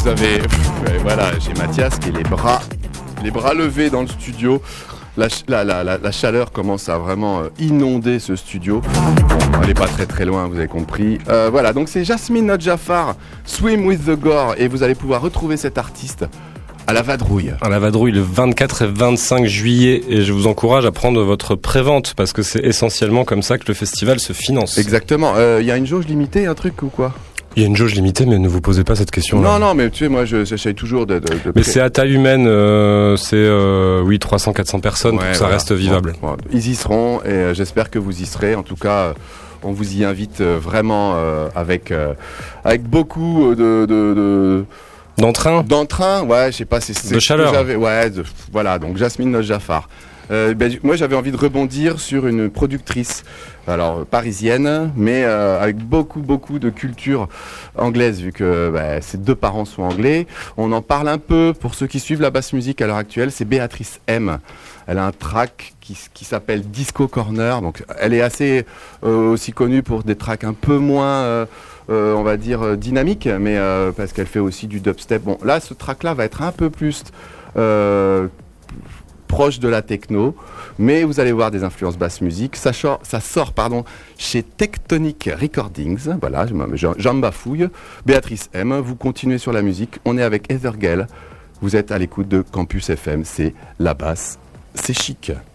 vous avez... voilà, j'ai Mathias qui est les bras levés dans le studio. La chaleur commence à vraiment inonder ce studio. Bon, elle n'est pas très très loin, vous avez compris. Voilà, donc c'est Jasmine Nodjafar, Swim with the Gore, et vous allez pouvoir retrouver cet artiste à la Vadrouille. À la Vadrouille le 24 et 25 juillet, et je vous encourage à prendre votre prévente parce que c'est essentiellement comme ça que le festival se finance. Exactement. Y a une jauge limitée, un truc ou quoi ? Il y a une jauge limitée, mais ne vous posez pas cette question. Non, mais tu sais, moi, j'essaye toujours de mais c'est à taille humaine, c'est 300-400 personnes, ouais, pour que ça reste vivable. Bon, ils y seront, et j'espère que vous y serez. En tout cas, on vous y invite vraiment avec beaucoup d'entrain, ouais, je sais pas, c'est de chaleur. Voilà, donc Jasmine Nodjafar. Moi j'avais envie de rebondir sur une productrice, alors parisienne, mais avec beaucoup de culture anglaise, vu que ses deux parents sont anglais. On en parle un peu pour ceux qui suivent la basse musique à l'heure actuelle, c'est Béatrice M. Elle a un track qui s'appelle Disco Corner, donc elle est assez aussi connue pour des tracks un peu moins... on va dire dynamique, mais parce qu'elle fait aussi du dubstep. Bon, là, ce track-là va être un peu plus proche de la techno, mais vous allez voir des influences basse musique. Ça sort chez Tectonic Recordings. Voilà, j'en bafouille. Béatrice M, vous continuez sur la musique. On est avec Heather Gale. Vous êtes à l'écoute de Campus FM. C'est la basse, c'est chic.